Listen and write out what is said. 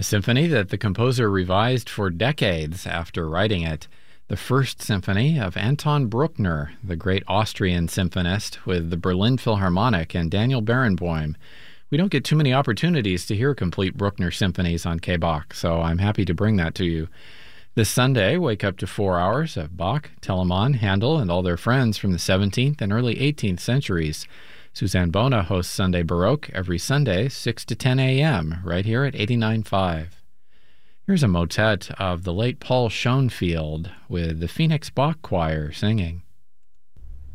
a symphony that the composer revised for decades after writing it. The First Symphony of Anton Bruckner, the great Austrian symphonist, with the Berlin Philharmonic and Daniel Barenboim. We don't get too many opportunities to hear complete Bruckner symphonies on K-Bach, so I'm happy to bring that to you. This Sunday, wake up to 4 hours of Bach, Telemann, Handel, and all their friends from the 17th and early 18th centuries. Suzanne Bona hosts Sunday Baroque every Sunday, 6 to 10 a.m., right here at 89.5. Here's a motet of the late Paul Schoenfield with the Phoenix Bach Choir singing.